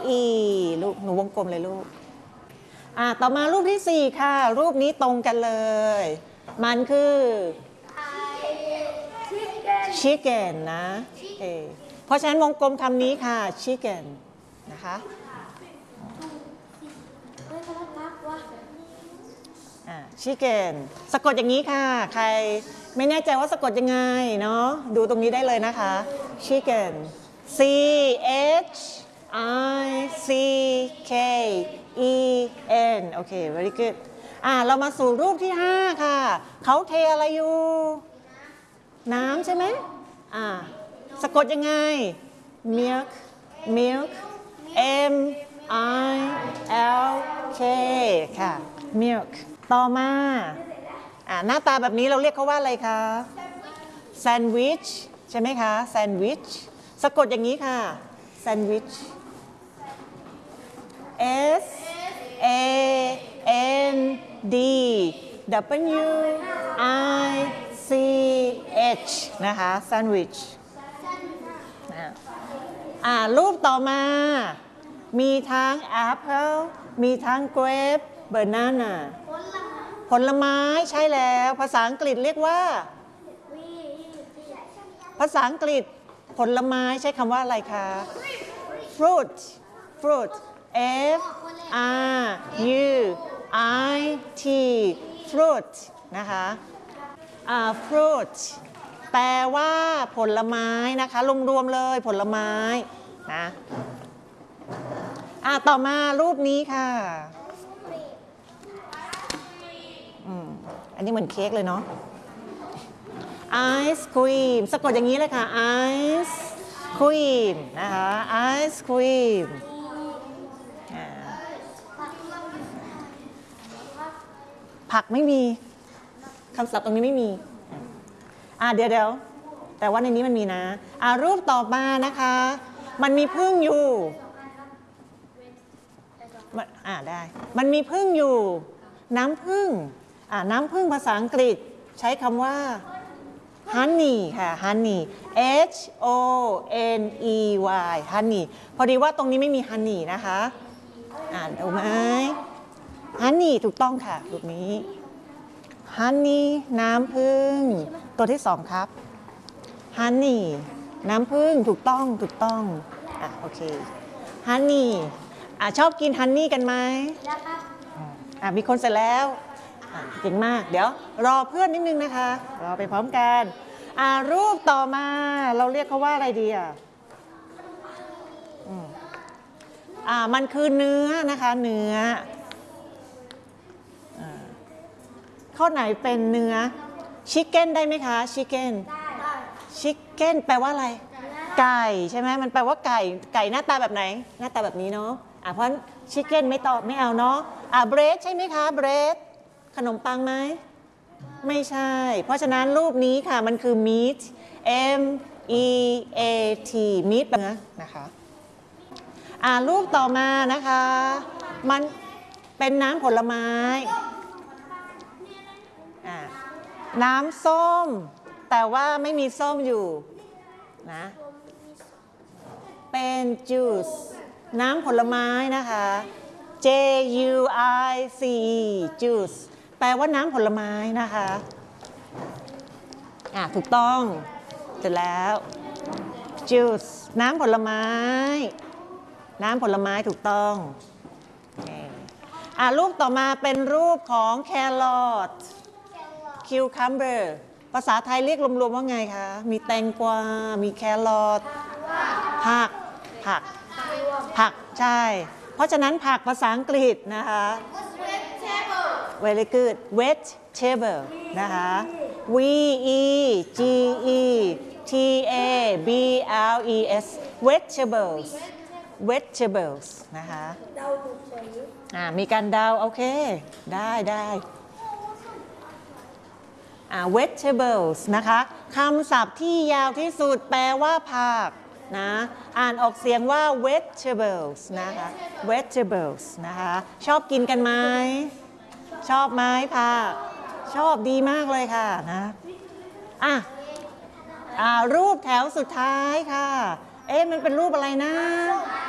E ลูกหนูวงกลมเลยลูกต่อมารูปที่4ค่ะรูปนี้ตรงกันเลยมันคือ chicken นะเพราะฉะนั้นวงกลมคำนี้ค่ะ chicken นะคะchicken สะกดอย่างนี้ค่ะใครไม่แน่ใจว่าสะกดยังไงเนาะดูตรงนี้ได้เลยนะคะ chicken C H I C K E N โอเค very good เรามาสู่รูปที่5ค่ะเขาเทอะไรอยู่น้ำใช่ไหมสะกดยังไง milk M I L K ค่ะ milk ต่อมาหน้าตาแบบนี้เราเรียกเขาว่าอะไรคะแซนด์วิชใช่ไหมคะแซนด์วิชสะกดอย่างนี้ค่ะแซนด์วิช S A N D W I C H นะคะแซนด์วิชรูปต่อมามีทั้งแอปเปิลมีทั้งเกรปบานาน่าผลไม้ใช่แล้วภาษาอังกฤษเรียกว่าภาษาอังกฤษผลไม้ใช้คำว่าอะไรคะ fruit F R U I T fruit นะคะfruit แปลว่าผลไม้นะคะรวมๆเลยผลไม้นะต่อมารูปนี้ค่ะอันนี้เหมือนเค้กเลยเนาะไอศครีมสะกดอย่างนี้เลยค่ะไอศครีมนะคะไอศครีมผักไม่มีคำศัพท์ตรงนี้ไม่มีเดี๋ยวแต่ว่าในนี้มันมีนะรูปต่อมานะคะมันมีผึ้งอยู่ได้มันมีผึ้งอยู่น้ำผึ้งน้ำผึ้งภาษาอังกฤษใช้คำว่า honey ค่ะ honey H O N E Y honey พอดีว่าตรงนี้ไม่มี honey นะคะดูไหม honey ถูกต้องค่ะรูปนี้ honey น้ำผึ้งตัวที่2ครับ honey น้ำผึ้งถูกต้องโอเค honey ชอบกิน honey กันไหมมีคนเสร็จแล้วเก่งมากเดี๋ยวรอเพื่อนนิดนึงนะคะรอไปพร้อมกันรูปต่อมาเราเรียกเขาว่าอะไรดีมันคือเนื้อนะคะเนื้อข้อไหนเป็นเนื้อชิคเก้นได้ไหมคะชิคเก้นชิคเก้นแปลว่าอะไรไก่ใช่ไหมมันแปลว่าไก่หน้าตาแบบไหนหน้าตาแบบนี้เนาะเพราะชิคเก้นไม่ตอบไม่เอาเนาะเบรดใช่ไหมคะเบรดขนมปังไหมไม่ใช่เพราะฉะนั้นรูปนี้ค่ะมันคือ meat M E A T meat เนื้อนะคะรูปต่อมานะคะมันเป็นน้ำผลไม้น้ำส้มแต่ว่าไม่มีส้มอยู่นะเป็น juice น้ำผลไม้นะคะ J U I C E juice แปลว่าน้ำผลไม้นะคะถูกต้องเสร็จแล้ว juice น้ำผลไม้ถูกต้องรูปต่อมาเป็นรูปของแครอท cucumber ภาษาไทยเรียกรวมๆว่าไงคะมีแตงกวามีแครอทผักใช่เพราะฉะนั้นผักภาษาอังกฤษนะคะ very good vegetable นะคะ V E G E T A B L E S vegetables นะคะมีการเดาโอเคได้ vegetables นะคะคำศัพท์ที่ยาวที่สุดแปลว่าผักนะอ่านออกเสียงว่า vegetables นะคะ vegetables นะคะชอบกินกันไหมชอบไหมผักชอบดีมากเลยค่ะนะรูปแถวสุดท้ายค่ะมันเป็นรูปอะไรนะ